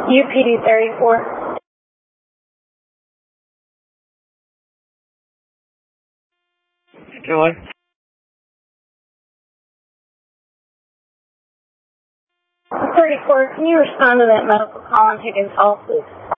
UPD 34. Joy. 34, can you respond to that medical call and take a call, please?